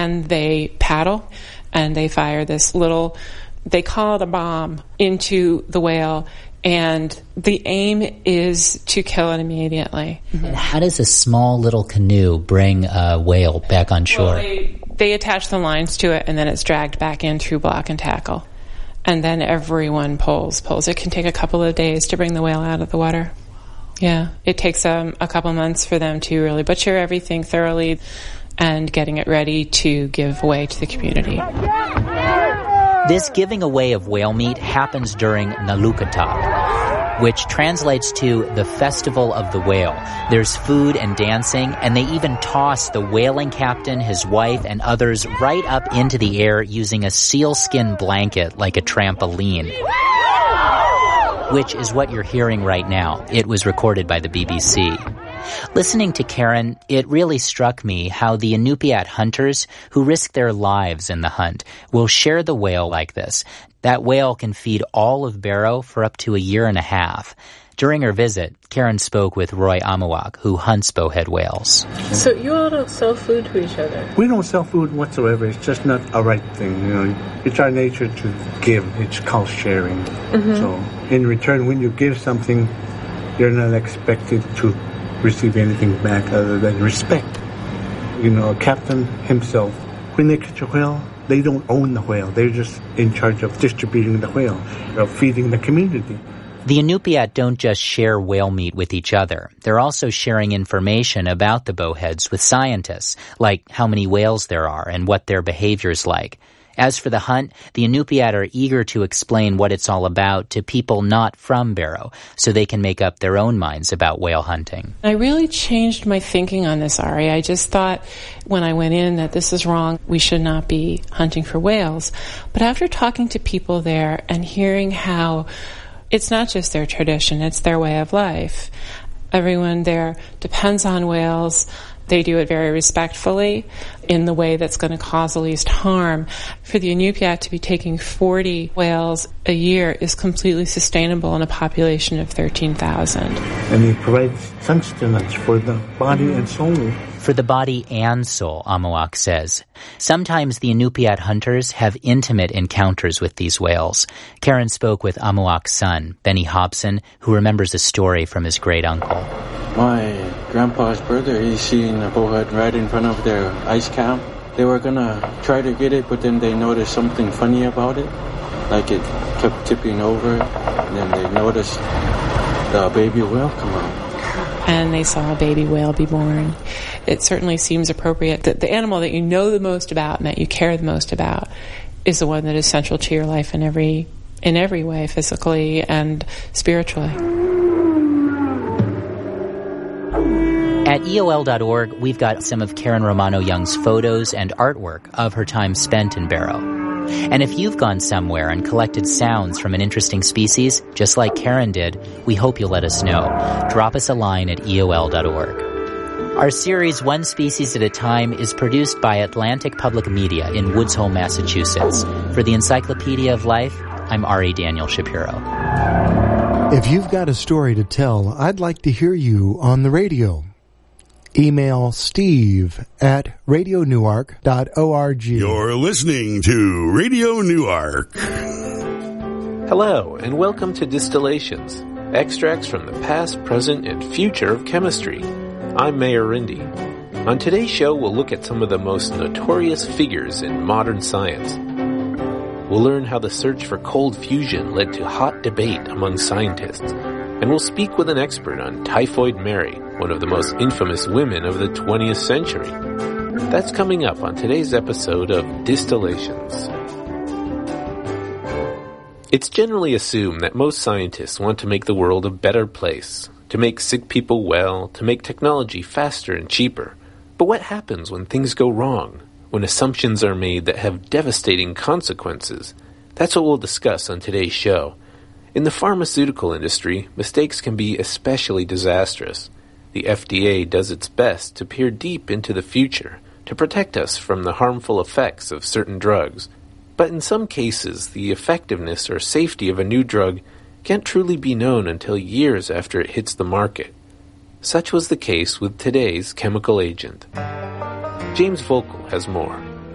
and they paddle, and they fire this little, they call it a bomb, into the whale, and the aim is to kill it immediately. And how does a small little canoe bring a whale back on shore? Well, they attach the lines to it, and then it's dragged back in through block and tackle. And then everyone pulls. It can take a couple of days to bring the whale out of the water. Yeah, it takes a couple months for them to really butcher everything thoroughly and getting it ready to give away to the community. This giving away of whale meat happens during Nalukatap, which translates to the Festival of the Whale. There's food and dancing, and they even toss the whaling captain, his wife, and others right up into the air using a sealskin blanket like a trampoline, which is what you're hearing right now. It was recorded by the BBC. Listening to Karen, it really struck me how the Inupiat hunters who risk their lives in the hunt will share the whale like this. That whale can feed all of Barrow for up to a year and a half. During her visit, Karen spoke with Roy Amuak, who hunts bowhead whales. So you all don't sell food to each other? We don't sell food whatsoever. It's just not a right thing. It's our nature to give. It's called sharing. Mm-hmm. So in return, when you give something, you're not expected to receive anything back other than respect. A captain himself, when they catch a whale, they don't own the whale. They're just in charge of distributing the whale, of feeding the community. The Inupiat don't just share whale meat with each other. They're also sharing information about the bowheads with scientists, like how many whales there are and what their behavior's like. As for the hunt, the Inupiat are eager to explain what it's all about to people not from Barrow, so they can make up their own minds about whale hunting. I really changed my thinking on this, Ari. I just thought when I went in that this is wrong, we should not be hunting for whales. But after talking to people there and hearing how it's not just their tradition, it's their way of life. Everyone there depends on whales. They do it very respectfully in the way that's going to cause the least harm. For the Inupiat to be taking 40 whales a year is completely sustainable in a population of 13,000. And it provides sustenance for the body and soul. For the body and soul, Amuak says. Sometimes the Inupiat hunters have intimate encounters with these whales. Karen spoke with Amuak's son, Benny Hobson, who remembers a story from his great-uncle. My grandpa's brother, he's seen a bowhead right in front of their ice camp. They were gonna try to get it, but then they noticed something funny about it. Like it kept tipping over, and then they noticed the baby whale come out. And they saw a baby whale be born. It certainly seems appropriate that the animal that you know the most about and that you care the most about is the one that is central to your life in every way, physically and spiritually. At EOL.org, we've got some of Karen Romano Young's photos and artwork of her time spent in Barrow. And if you've gone somewhere and collected sounds from an interesting species, just like Karen did, we hope you'll let us know. Drop us a line at EOL.org. Our series, One Species at a Time, is produced by Atlantic Public Media in Woods Hole, Massachusetts. For the Encyclopedia of Life, I'm Ari Daniel Shapiro. If you've got a story to tell, I'd like to hear you on the radio. Email steve@radionewark.org. You're listening to Radio Newark. Hello, and welcome to Distillations, extracts from the past, present, and future of chemistry. I'm Mayor Rindy. On today's show, we'll look at some of the most notorious figures in modern science. We'll learn how the search for cold fusion led to hot debate among scientists. And we'll speak with an expert on Typhoid Mary, one of the most infamous women of the 20th century. That's coming up on today's episode of Distillations. It's generally assumed that most scientists want to make the world a better place, to make sick people well, to make technology faster and cheaper. But what happens when things go wrong, when assumptions are made that have devastating consequences? That's what we'll discuss on today's show. In the pharmaceutical industry, mistakes can be especially disastrous. The FDA does its best to peer deep into the future, to protect us from the harmful effects of certain drugs. But in some cases, the effectiveness or safety of a new drug can't truly be known until years after it hits the market. Such was the case with today's chemical agent. James Voelkel has more.